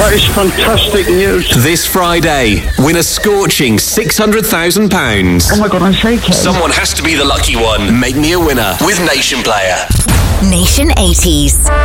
That is fantastic news. This Friday, win a scorching £600,000. Oh my God, I'm shaking. Someone has to be the lucky one. Make me a winner with Nation Player. Nation 80s.